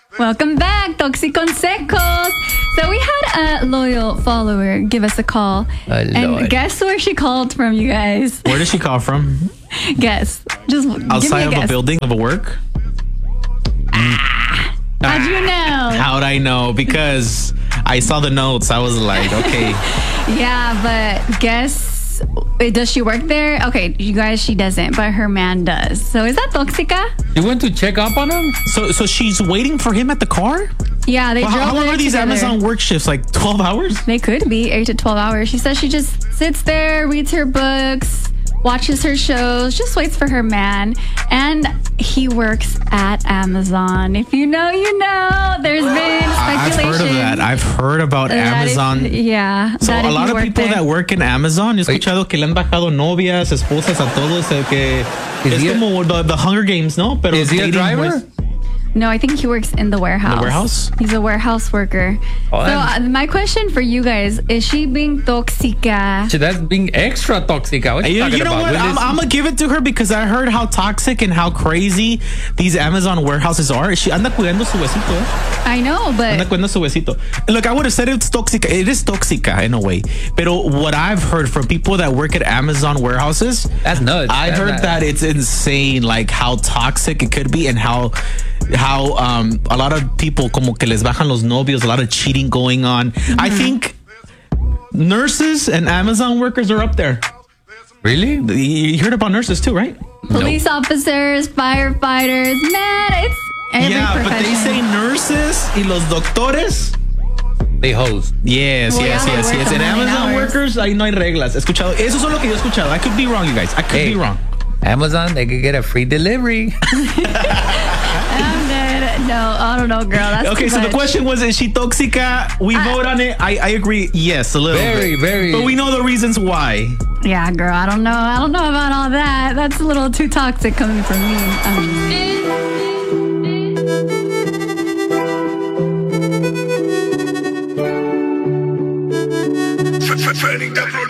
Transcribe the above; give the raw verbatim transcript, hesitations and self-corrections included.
Welcome back, Toxiconsecos. So we had a loyal follower give us a call. Oh, and Lord. guess where she called from, you guys? Where did she call from? Guess. Just Outside give me a of guess. a building of a work? How'd you know? How'd I know? Because I saw the notes. I was like, okay. Yeah, but guess. Wait, does she work there? Okay, you guys, she doesn't, but her man does. So is that toxica? You went to check up on him? So so she's waiting for him at the car? Yeah, they Well, drove how, how long there are these together. Amazon work shifts? Like twelve hours? They could be eight to twelve hours. She says she just sits there, reads her books, watches her shows, just waits for her man. And he works at Amazon. If you know, you know. There's been I've speculation. heard of that. I've heard about that if- Amazon. yeah. So that a if lot you of work people there. that work in Amazon, he he escuchado que le han bajado novias, esposas a todos. eh, Que Is es he a- como the, the Hunger Games, ¿no? Pero Is he a dating driver? was- No, I think he works in the warehouse. The warehouse? He's a warehouse worker. Oh, so I'm- uh, my question for you guys, is she being toxica? So that's being extra toxic. What you You, talking you know about? what? When I'm, this- I'm gonna give it to her because I heard how toxic and how crazy these Amazon warehouses are. She anda cuidando su besito. Eh? I know, Anda but cuidando su besito. Look, I would have said it's toxic. It is toxica in a way. Pero what I've heard from people that work at Amazon warehouses, That's nuts. I That's heard not- that it's insane, like how toxic it could be and how how um a lot of people como que les bajan los novios, a lot of cheating going on. Mm-hmm. I think nurses and Amazon workers are up there. Really? You heard about nurses too, right? police officers, firefighters, man, it's every yeah, but they profession. say nurses y los doctores. They host. Yes, Well, yes, yeah, they yes, work yes. a And million Amazon hours. workers, ahí no hay reglas. Escuchado. Eso es lo que yo he escuchado. I could be wrong, you guys. I could Hey. be wrong. Amazon, they could get a free delivery. I'm dead. No, I don't know, girl. That's Okay, too so the much. question was, is she toxica? We I- vote on it. I, I agree. Yes, a little Very, bit. very. But we know the reasons why. Yeah, girl, I don't know. I don't know about all that. That's a little too toxic coming from me. Um, Fanning the